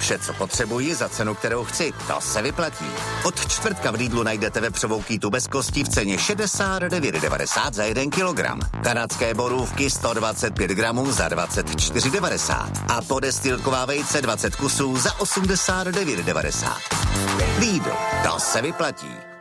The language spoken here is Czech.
Vše, co potřebuji za cenu, kterou chci, to se vyplatí. Od čtvrtka v Lidlu najdete vepřovou kýtu bez kostí v ceně 69,90 za 1 kilogram. Kanadské borůvky 125 gramů za 24,90 a podestýlková vejce 20 kusů za 89,90. Lidl, to se vyplatí.